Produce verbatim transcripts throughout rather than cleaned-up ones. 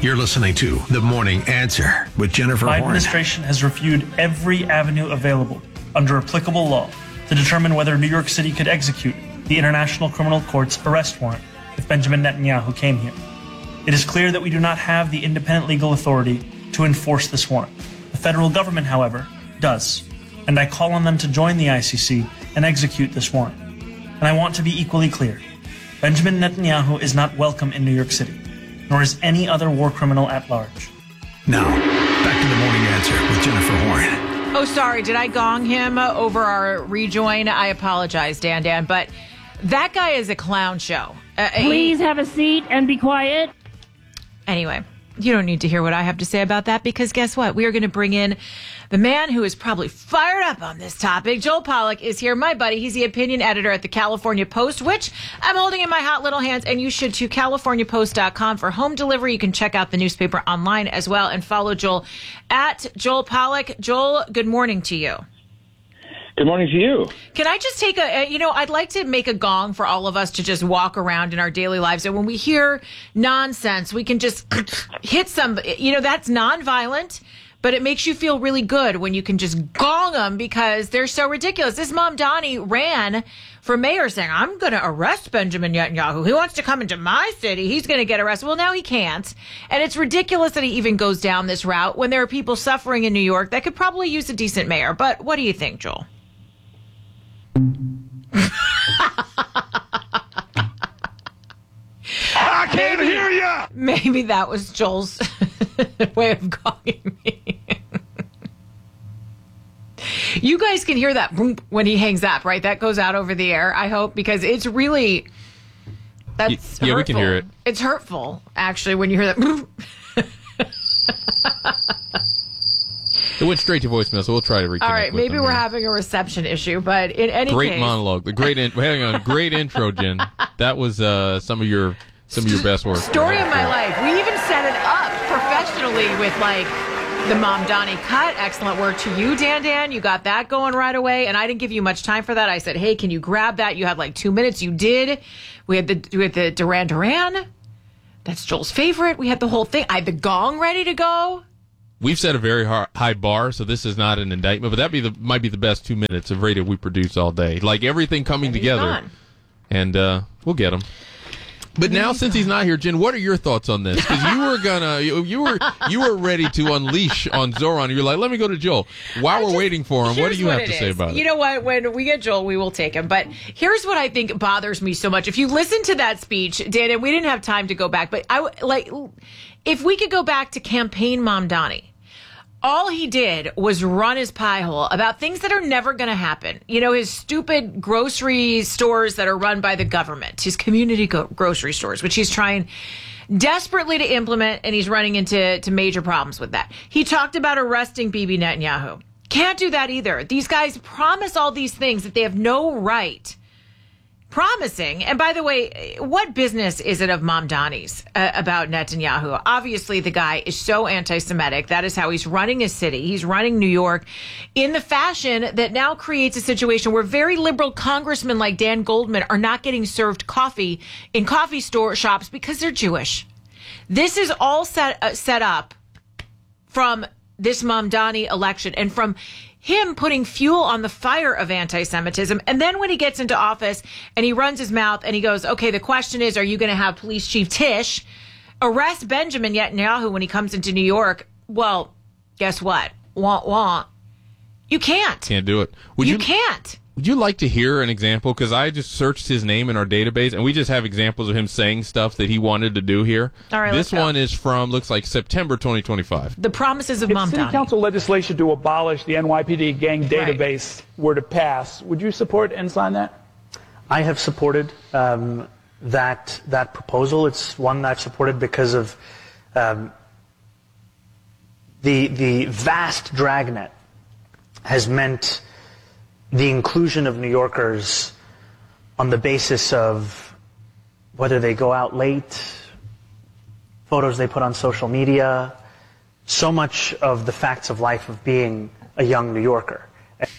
You're listening to The Morning Answer with Jennifer My Horn. administration has reviewed every avenue available under applicable law to determine whether New York City could execute the International Criminal Court's arrest warrant if Benjamin Netanyahu came here. It is clear that we do not have the independent legal authority to enforce this warrant. The federal government, however, does, and I call on them to join the I C C and execute this warrant. And I want to be equally clear. Benjamin Netanyahu is not welcome in New York City, nor is any other war criminal at large. Now, back to The Morning Answer with Jennifer Horn. Oh, sorry. Did I gong him uh, over our rejoin? I apologize, Dan Dan, but that guy is a clown show. Uh, Please have a seat and be quiet. Anyway, you don't need to hear what I have to say about that because guess what? We are going to bring in the man who is probably fired up on this topic. Joel Pollak is here, my buddy. He's the opinion editor at the California Post, which I'm holding in my hot little hands, and you should too. California Post dot com for home delivery. You can check out the newspaper online as well and follow Joel at Joel Pollak. Joel, good morning to you. Good morning to you. Can I just take a, you know, I'd like to make a gong for all of us to just walk around in our daily lives. And when we hear nonsense, we can just hit some, you know, that's nonviolent, but it makes you feel really good when you can just gong them because they're so ridiculous. This Mamdani ran for mayor saying, I'm going to arrest Benjamin Netanyahu. He wants to come into my city. He's going to get arrested. Well, now he can't. And it's ridiculous that he even goes down this route when there are people suffering in New York that could probably use a decent mayor. But what do you think, Joel? I can't maybe, hear you. Maybe that was Joel's way of calling me. You guys can hear that when he hangs up, right? That goes out over the air, I hope, because it's really that's yeah, hurtful. We can hear it. It's hurtful, actually, when you hear that. It went straight to voicemail, so we'll try to reconnect. All right, maybe we're here. having a reception issue, but in any great case, great monologue, the great in, hang on, great intro, Jen. That was uh, some of your some of your best work. Story of my life. We even set it up professionally with like the Mamdani cut. Excellent work to you, Dan Dan. You got that going right away, and I didn't give you much time for that. I said, hey, can you grab that? You had like two minutes. You did. We had the we had the Duran Duran. That's Joel's favorite. We had the whole thing. I had the gong ready to go. We've set a very high bar, so this is not an indictment, but that be the might be the best two minutes of radio we produce all day. Like everything coming and together, gone. and uh, we'll get him. But and now, he's since gone. he's not here, Jen, what are your thoughts on this? Because you were gonna, you, you were you were ready to unleash on Zoran. You're like, let me go to Joel. While I we're just, waiting for him, what do you have to say is. about it? You know what? When we get Joel, we will take him. But here's what I think bothers me so much. If you listen to that speech, Dan, and we didn't have time to go back, but I like if we could go back to campaign Mamdani. All he did was run his pie hole about things that are never going to happen. You know, his stupid grocery stores that are run by the government, his community go- grocery stores, which he's trying desperately to implement, and he's running into to major problems with that. He talked about arresting Bibi Netanyahu. Can't do that either. These guys promise all these things that they have no right promising. And by the way, what business is it of Mamdani's uh, about Netanyahu? Obviously, the guy is so anti-Semitic. That is how he's running his city. He's running New York in the fashion that now creates a situation where very liberal congressmen like Dan Goldman are not getting served coffee in coffee store shops because they're Jewish. This is all set uh, set up from this Mamdani election and from him putting fuel on the fire of anti-Semitism. And then when he gets into office and he runs his mouth and he goes, okay, the question is, are you going to have Police Chief Tisch arrest Benjamin Netanyahu when he comes into New York? Well, guess what? Wah, wah. You can't. Can't do it. Would you, you can't. Would you like to hear an example? Because I just searched his name in our database, and we just have examples of him saying stuff that he wanted to do here. All right, this let's go. one is from, looks like September twenty twenty-five. The promises of If Mamdani. City Council legislation to abolish the N Y P D gang Right. database were to pass, would you support and sign that? I have supported um, that that proposal. It's one I've supported because of um, the the vast dragnet has meant the inclusion of New Yorkers on the basis of whether they go out late, photos they put on social media, so much of the facts of life of being a young New Yorker.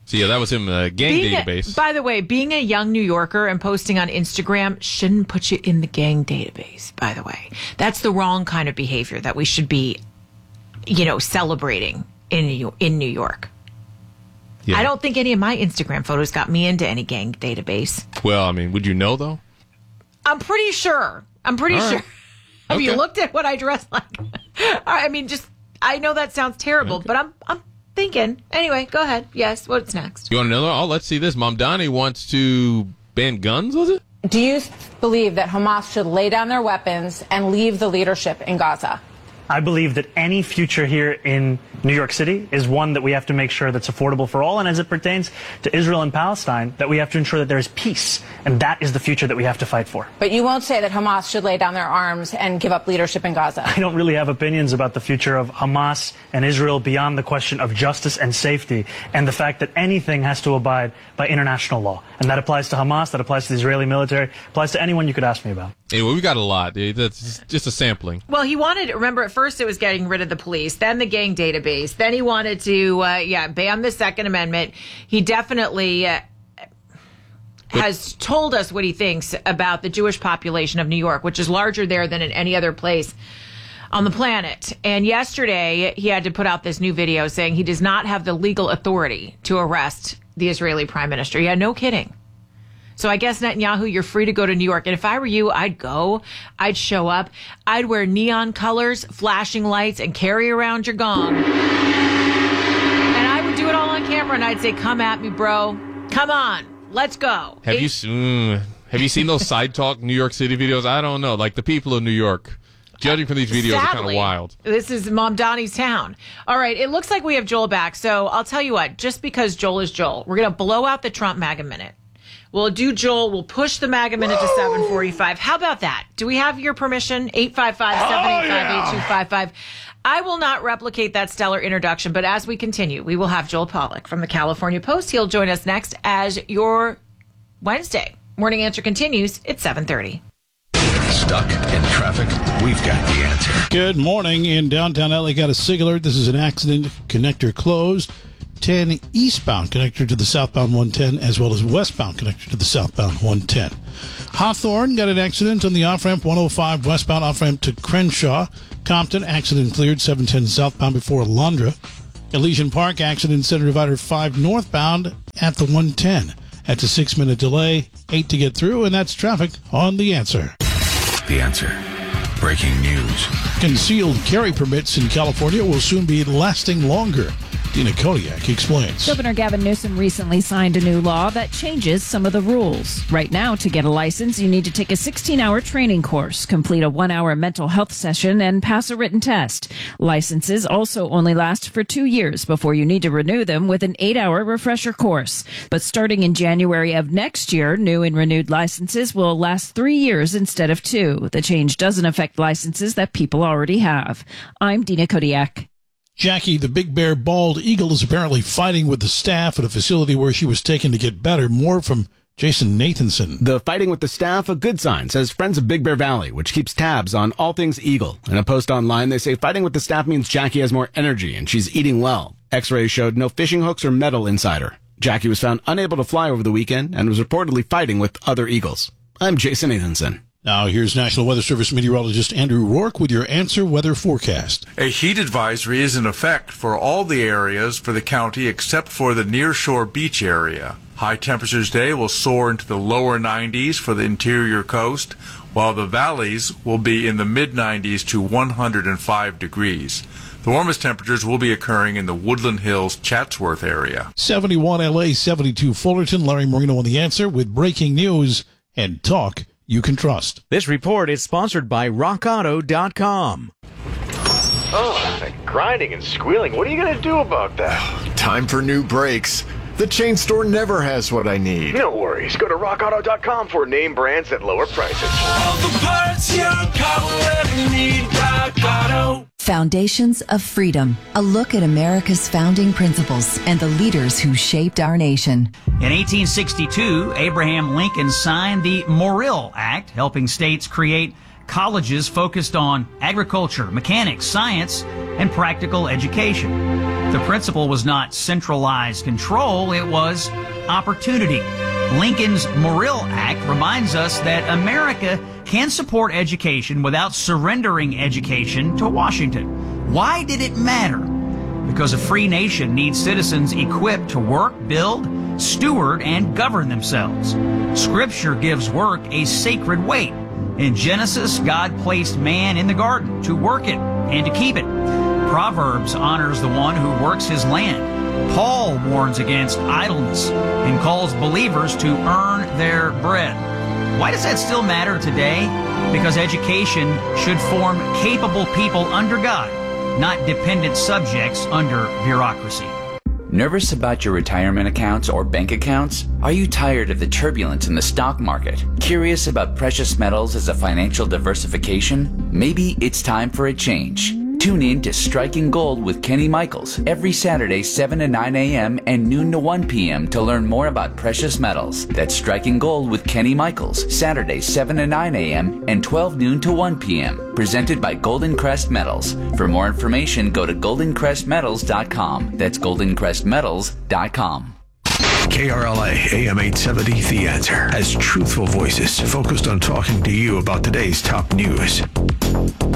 So, yeah, that was him, uh, gang Being a- database. by the way, being a young New Yorker and posting on Instagram shouldn't put you in the gang database, by the way. That's the wrong kind of behavior that we should be, you know, celebrating in New, in New York. Yeah. I don't think any of my Instagram photos got me into any gang database. Well, I mean, would you know, though? I'm pretty sure. I'm pretty All sure. right. Have you Okay. looked at what I dress like? I mean, just, I know that sounds terrible, but I'm, I'm thinking. Anyway, go ahead. Yes, what's next? You want another? Oh, let's see this. Mamdani wants to ban guns, was it? Do you believe that Hamas should lay down their weapons and leave the leadership in Gaza? I believe that any future here in New York City is one that we have to make sure that's affordable for all. And as it pertains to Israel and Palestine, that we have to ensure that there is peace. And that is the future that we have to fight for. But you won't say that Hamas should lay down their arms and give up leadership in Gaza. I don't really have opinions about the future of Hamas and Israel beyond the question of justice and safety and the fact that anything has to abide by international law. And that applies to Hamas, that applies to the Israeli military, applies to anyone you could ask me about. Anyway, we got a lot. That's just a sampling. Well, he wanted, remember, at first it was getting rid of the police, then the gang database, then he wanted to, uh, yeah, ban the Second Amendment. He definitely uh, has told us what he thinks about the Jewish population of New York, which is larger there than in any other place on the planet. And yesterday, he had to put out this new video saying he does not have the legal authority to arrest the Israeli prime minister. Yeah, no kidding. So I guess, Netanyahu, you're free to go to New York. And if I were you, I'd go. I'd show up. I'd wear neon colors, flashing lights, and carry around your gong. And I would do it all on camera, and I'd say, come at me, bro. Come on. Let's go. Have It- you mm, have you seen those Side Talk New York City videos? I don't know. Like the people of New York, judging from these videos, are kind of Sadly, wild. This is Mom Donnie's town. All right, it looks like we have Joel back. So I'll tell you what, just because Joel is Joel, we're going to blow out the Trump MAGA minute. We'll do Joel. We'll push the MAGA minute to seven forty-five. How about that? Do we have your permission? eight five five, seven eight five, eight two five five. I will not replicate that stellar introduction, but as we continue, we will have Joel Pollack from the California Post. He'll join us next as your Wednesday Morning Answer continues at seven thirty. Stuck in traffic? We've got the answer. Good morning. In downtown L A, got a SIG alert. This is an accident. Connector closed. ten eastbound connector to the southbound one ten, as well as westbound connector to the southbound one ten. Hawthorne got an accident on the off-ramp one oh five westbound off-ramp to Crenshaw. Compton, accident cleared seven ten southbound before Alondra. Elysian Park, accident center divider five northbound at the one ten. That's a six-minute delay, eight to get through, and that's traffic on The Answer. The answer. Breaking news. Concealed carry permits in California will soon be lasting longer. Dina Kodiak explains. Governor Gavin Newsom recently signed a new law that changes some of the rules. Right now, to get a license, you need to take a sixteen-hour training course, complete a one-hour mental health session, and pass a written test. Licenses also only last for two years before you need to renew them with an eight-hour refresher course. But starting in January of next year, new and renewed licenses will last three years instead of two. The change doesn't affect licenses that people already have. I'm Dina Kodiak. Jackie, the big bear bald eagle, is apparently fighting with the staff at a facility where she was taken to get better. More from Jason Nathanson. The fighting with the staff, a good sign, says Friends of Big Bear Valley, which keeps tabs on all things eagle. In a post online, they say fighting with the staff means Jackie has more energy and she's eating well. X-rays showed no fishing hooks or metal inside her. Jackie was found unable to fly over the weekend and was reportedly fighting with other eagles. I'm Jason Nathanson. Now, here's National Weather Service meteorologist Andrew Rourke with your Answer Weather forecast. A heat advisory is in effect for all the areas for the county except for the nearshore beach area. High temperatures today will soar into the lower nineties for the interior coast, while the valleys will be in the mid nineties to one hundred five degrees. The warmest temperatures will be occurring in the Woodland Hills, Chatsworth area. seventy-one L A, seventy-two Fullerton. Larry Marino on The Answer with breaking news and talk you can trust. This report is sponsored by rock auto dot com. Oh, that grinding and squealing. What are you going to do about that? Time for new brakes. The chain store never has what I need. No worries. Go to rock auto dot com for name brands at lower prices. All the parts your car will ever need. Rock Auto. Foundations of Freedom, a look at America's founding principles and the leaders who shaped our nation. In eighteen sixty-two, Abraham Lincoln signed the Morrill Act, helping states create colleges focused on agriculture, mechanics, science, and practical education. The principle was not centralized control, it was opportunity. Lincoln's Morrill Act reminds us that America can support education without surrendering education to Washington. Why did it matter? Because a free nation needs citizens equipped to work, build, steward, and govern themselves. Scripture gives work a sacred weight. In Genesis, God placed man in the garden to work it and to keep it. Proverbs honors the one who works his land. Paul warns against idleness and calls believers to earn their bread. Why does that still matter today? Because education should form capable people under God, not dependent subjects under bureaucracy. Nervous about your retirement accounts or bank accounts? Are you tired of the turbulence in the stock market? Curious about precious metals as a financial diversification? Maybe it's time for a change. Tune in to Striking Gold with Kenny Michaels every Saturday, seven to nine a.m. and noon to one p.m. to learn more about precious metals. That's Striking Gold with Kenny Michaels, Saturday, seven to nine a.m. and twelve noon to one p.m. Presented by Golden Crest Metals. For more information, go to golden crest metals dot com. That's golden crest metals dot com. K R L A A M eight seventy The Answer has truthful voices focused on talking to you about today's top news.